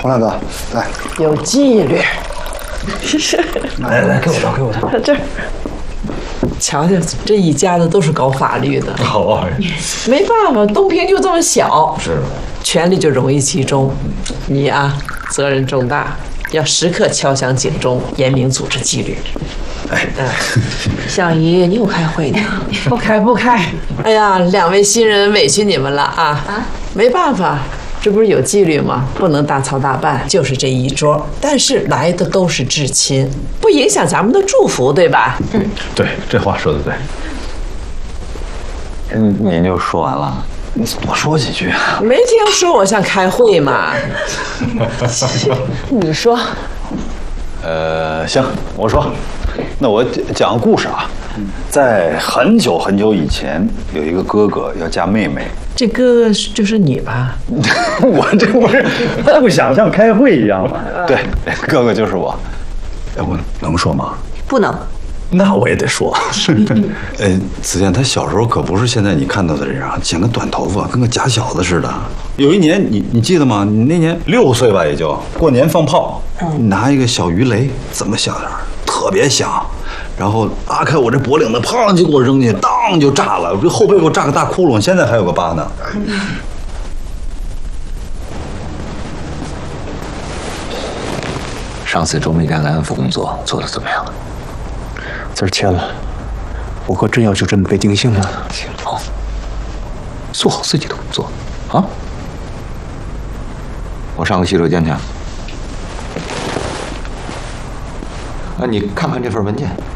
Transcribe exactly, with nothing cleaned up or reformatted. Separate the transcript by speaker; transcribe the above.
Speaker 1: 洪大哥，来，
Speaker 2: 有纪律。
Speaker 1: 来来，给我的，给我的。
Speaker 2: 这儿，瞧瞧，这一家子都是搞法律的。
Speaker 1: 好啊。
Speaker 2: 没办法，东平就这么小，
Speaker 1: 是，
Speaker 2: 权力就容易集中。你啊，责任重大，要时刻敲响警钟，严明组织纪律。
Speaker 1: 哎，
Speaker 3: 小姨，你又开会呢？
Speaker 2: 不开不开。哎呀，两位新人委屈你们了啊！啊，没办法。这不是有纪律吗？不能大操大办，就是这一桌。但是来的都是至亲，不影响咱们的祝福，对吧？
Speaker 1: 嗯，对，这话说的对。
Speaker 4: 嗯，您就说完了？
Speaker 1: 你多说几句啊！
Speaker 2: 没听说我像开会吗？你说。
Speaker 1: 呃，行，我说。那我讲个故事啊。在很久很久以前，有一个哥哥要嫁妹妹。
Speaker 2: 这哥哥就是你吧？
Speaker 1: 我这不是不想像开会一样吗？对，哥哥就是我。哎，我能说吗？
Speaker 3: 不能。
Speaker 1: 那我也得说。呃，子健他小时候可不是现在你看到的这样，剪个短头发，跟个假小子似的。有一年，你你记得吗？你那年六岁吧，也就过年放炮，你拿一个小鱼雷，这么小点儿，特别响。然后拉开我这脖领子，砰就给我扔进去，当就炸了，这后背给我炸个大窟窿，现在还有个疤呢。
Speaker 4: 上次周梅干的安抚工作做得怎么样？
Speaker 5: 字儿签了，我可真要就这么被定性了。
Speaker 4: 好，做好自己的工作啊！我上个洗手间去。那你看看这份文件。